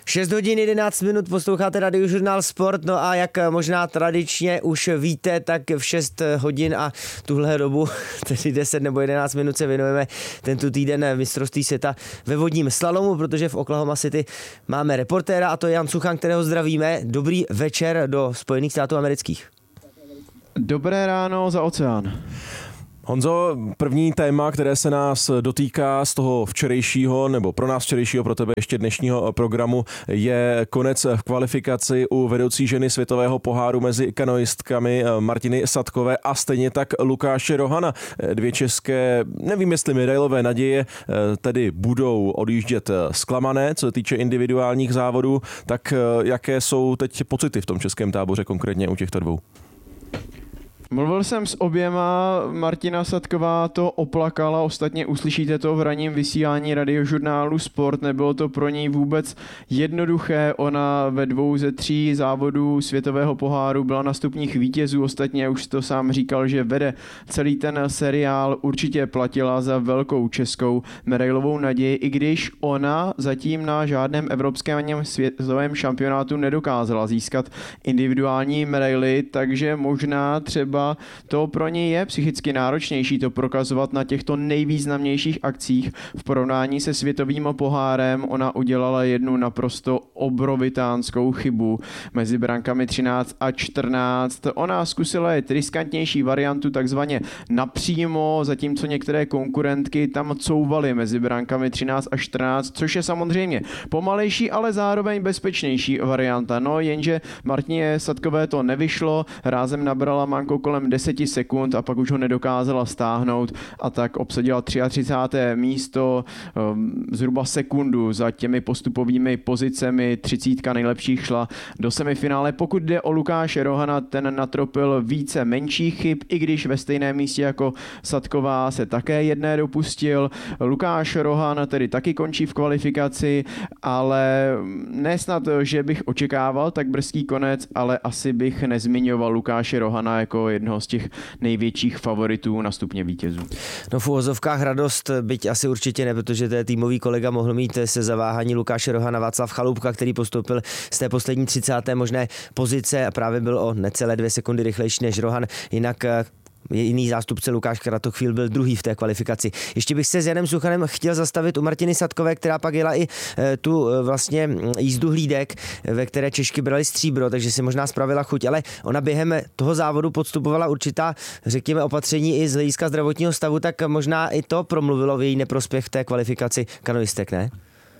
6 hodin 11 minut posloucháte Radiožurnál Sport, no a jak možná tradičně už víte, tak v 6 hodin a tuhle dobu, tedy 10 nebo 11 minut se věnujeme tento týden mistrovství světa ve vodním slalomu, protože v Oklahoma City máme reportéra a to je Jan Suchan, kterého zdravíme. Dobrý večer do Spojených států amerických. Dobré ráno za oceán. Honzo, první téma, které se nás dotýká z toho včerejšího, nebo pro nás včerejšího, pro tebe ještě dnešního programu, je konec v kvalifikaci u vedoucí ženy světového poháru mezi kanoistkami Martiny Sadkové a stejně tak Lukáše Rohana. Dvě české, nevím jestli medailové naděje, tedy budou odjíždět zklamané, co se týče individuálních závodů, tak jaké jsou teď pocity v tom českém táboře, konkrétně u těchto dvou? Mluvil jsem s oběma, Martina Sadková to oplakala, ostatně uslyšíte to v ranním vysílání Radiožurnálu Sport, nebylo to pro ní vůbec jednoduché, ona ve 2 ze 3 závodů světového poháru byla na stupních vítězů, ostatně už to sám říkal, že vede celý ten seriál, určitě platila za velkou českou medailovou naději, i když ona zatím na žádném evropském světovém šampionátu nedokázala získat individuální medaily, takže možná třeba to pro ní je psychicky náročnější to prokazovat na těchto nejvýznamnějších akcích. V porovnání se světovým pohárem ona udělala jednu naprosto obrovitánskou chybu mezi brankami 13 a 14. Ona zkusila je riskantnější variantu takzvaně napřímo, zatímco některé konkurentky tam couvaly mezi brankami 13 a 14, což je samozřejmě pomalejší, ale zároveň bezpečnější varianta. No jenže Martině Sadkové to nevyšlo, rázem nabrala manko kolem 10 sekund a pak už ho nedokázala stáhnout a tak obsadila 33. místo, zhruba sekundu za těmi postupovými pozicemi, 30 nejlepších šla do semifinále. Pokud jde o Lukáše Rohana, ten natropil více menších chyb, i když ve stejném místě jako Sadková se také jedné dopustil. Lukáš Rohan tedy taky končí v kvalifikaci, ale nesnad, že bych očekával tak brzký konec, ale asi bych nezmiňoval Lukáše Rohana jako jednoho z těch největších favoritů na stupně vítězů. No v uvozovkách radost, byť asi určitě ne, protože to je týmový kolega, mohl mít se zaváhání Lukáše Rohana Václav Chalupka, který postoupil z té poslední 30. možné pozice a právě byl o necelé 2 sekundy rychlejší než Rohan, jinak jiný zástupce Lukáš Kratochvíl byl druhý v té kvalifikaci. Ještě bych se s Janem Suchanem chtěl zastavit u Martiny Sadkové, která pak jela i tu vlastně jízdu hlídek, ve které Češky brali stříbro, takže si možná spravila chuť, ale ona během toho závodu podstupovala určitá, řekněme, opatření i z hlediska zdravotního stavu, tak možná i to promluvilo v její neprospěch v té kvalifikaci kanoistek, ne?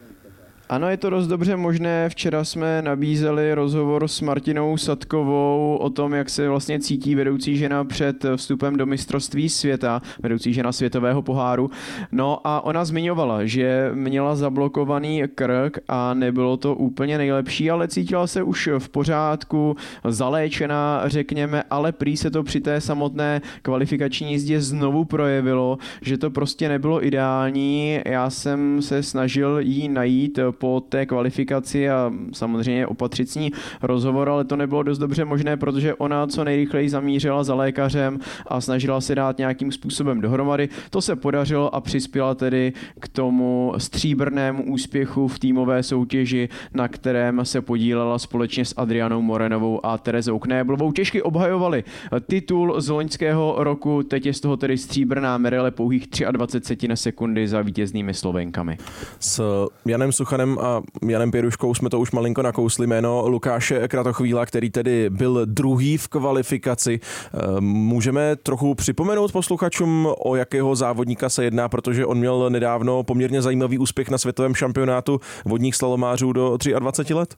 Ano, je to dost dobře možné. Včera jsme nabízeli rozhovor s Martinou Sadkovou o tom, jak se vlastně cítí vedoucí žena před vstupem do mistrovství světa, vedoucí žena světového poháru. No a ona zmiňovala, že měla zablokovaný krk a nebylo to úplně nejlepší, ale cítila se už v pořádku, zaléčená, řekněme, ale prý se to při té samotné kvalifikační jízdě znovu projevilo, že to prostě nebylo ideální. Já jsem se snažil jí najít po té kvalifikaci a samozřejmě opatřit s ní rozhovor, ale to nebylo dost dobře možné, protože ona co nejrychleji zamířila za lékařem a snažila se dát nějakým způsobem dohromady. To se podařilo a přispěla tedy k tomu stříbrnému úspěchu v týmové soutěži, na kterém se podílela společně s Adrianou Morenovou a Terezou Knéblovou. Češky obhajovali titul z loňského roku, teď je z toho tedy stříbrná medaile pouhých 23 sekundy za vítěznými Slovenkami. S Janem Suchanem a Janem Pěruškou jsme to už malinko nakousli jméno Lukáše Kratochvíla, který tedy byl druhý v kvalifikaci. Můžeme trochu připomenout posluchačům, o jakého závodníka se jedná, protože on měl nedávno poměrně zajímavý úspěch na světovém šampionátu vodních slalomářů do 23 let?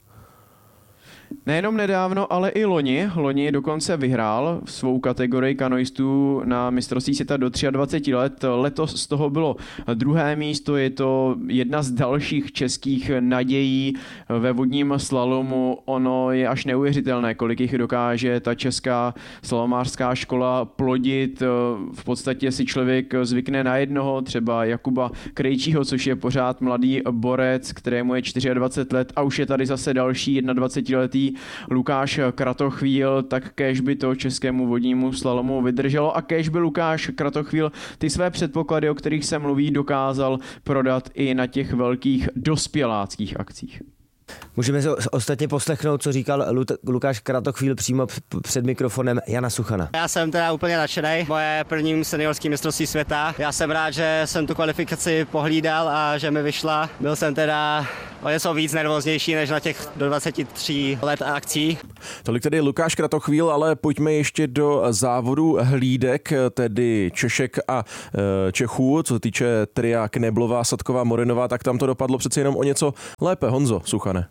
Nejenom nedávno, ale i loni. Loni dokonce vyhrál svou kategorii kanoistů na mistrovství světa do 23 let. Letos z toho bylo druhé místo. Je to jedna z dalších českých nadějí ve vodním slalomu. Ono je až neuvěřitelné, kolik jich dokáže ta česká slalomářská škola plodit. V podstatě si člověk zvykne na jednoho, třeba Jakuba Krejčího, což je pořád mladý borec, kterému je 24 let a už je tady zase další 21-letý Lukáš Kratochvíl, tak kéž by to českému vodnímu slalomu vydrželo a kéž by Lukáš Kratochvíl ty své předpoklady, o kterých se mluví, dokázal prodat i na těch velkých dospěláckých akcích. Můžeme se ostatně poslechnout, co říkal Lukáš Kratochvíl přímo před mikrofonem Jana Suchana. Já jsem teda úplně nadšenej. Moje první seniorský mistrovství světa. Já jsem rád, že jsem tu kvalifikaci pohlídal a že mi vyšla. Byl jsem teda o něco víc nervóznější než na těch do 23 let akcí. Tolik tedy Lukáš Kratochvíl, ale pojďme ještě do závodu hlídek, tedy Češek a Čechů. Co se týče tria Kneblová, Sadková, Morinová, tak tam to dopadlo přece jenom o něco lépe. Honzo Suchane.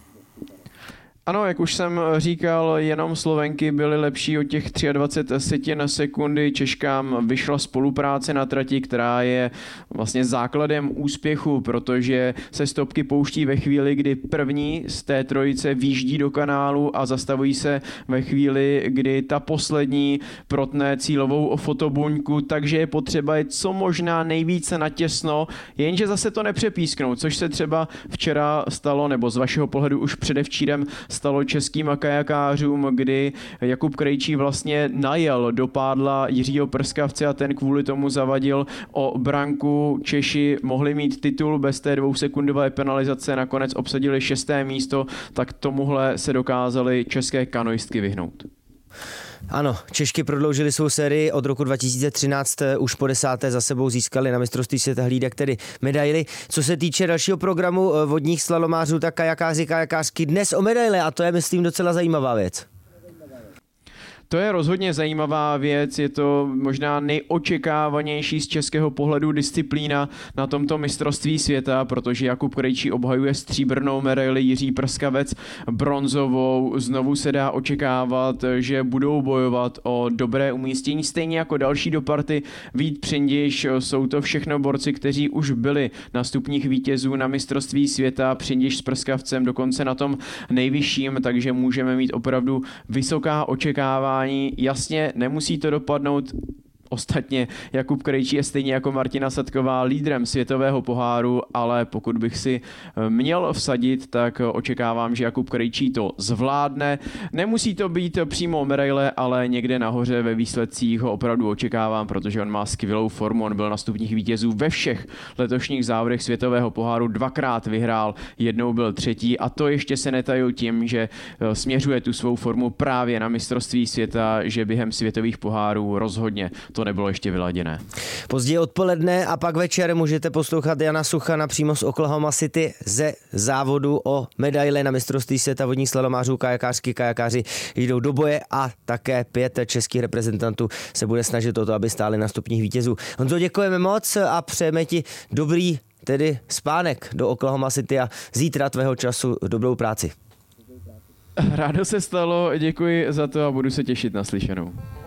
Ano, jak už jsem říkal, jenom Slovenky byly lepší o těch 23 setin sekundy. Češkám vyšla spolupráce na trati, která je vlastně základem úspěchu, protože se stopky pouští ve chvíli, kdy první z té trojice výjíždí do kanálu a zastavují se ve chvíli, kdy ta poslední protne cílovou fotobuňku, takže je potřeba jít co možná nejvíce natěsno, jenže zase to nepřepísknout, což se třeba včera stalo, nebo z vašeho pohledu už předevčírem stalo českým kajakářům, kdy Jakub Krejčí vlastně najel do pádla Jiřího Prskavce a ten kvůli tomu zavadil o branku. Češi mohli mít titul bez té 2sekundové penalizace, nakonec obsadili 6. místo, tak tomuhle se dokázali české kanoistky vyhnout. Ano, Češky prodloužili svou sérii od roku 2013, už po 10. za sebou získali na mistrovství světa hlídek tedy medaily. Co se týče dalšího programu vodních slalomářů, tak kajakářky dnes o medaile a to je, myslím, docela zajímavá věc. To je rozhodně zajímavá věc, je to možná nejočekávanější z českého pohledu disciplína na tomto mistrovství světa, protože Jakub Krejčí obhajuje stříbrnou medaili, Jiří Prskavec bronzovou. Znovu se dá očekávat, že budou bojovat o dobré umístění, stejně jako další do party Vít Přindiš. Jsou to všechno borci, kteří už byli na stupních vítězů na mistrovství světa, Přindiš s Prskavcem dokonce na tom nejvyšším, takže můžeme mít opravdu vysoká očekávání. Jasně, nemusí to dopadnout. Ostatně Jakub Krejčí je stejně jako Martina Sadková lídrem světového poháru, ale pokud bych si měl vsadit, tak očekávám, že Jakub Krejčí to zvládne. Nemusí to být přímo medaile, ale někde nahoře ve výsledcích ho opravdu očekávám, protože on má skvělou formu, on byl na stupních vítězů ve všech letošních závodech světového poháru, 2krát vyhrál, jednou byl 3. a to ještě se netajil tím, že směřuje tu svou formu právě na mistrovství světa, že během světových pohárů rozhodně to nebylo ještě vyladěné. Později odpoledne a pak večer můžete poslouchat Jana Suchana přímo z Oklahoma City ze závodu o medaile na mistrovství světa vodních slalomářů. Kajakáři jdou do boje a také 5 českých reprezentantů se bude snažit o to, aby stáli na stupních vítězů. Honzo, děkujeme moc a přejeme ti dobrý tedy spánek do Oklahoma City a zítra tvého času dobrou práci. Rádo se stalo, děkuji za to a budu se těšit na slyšenou.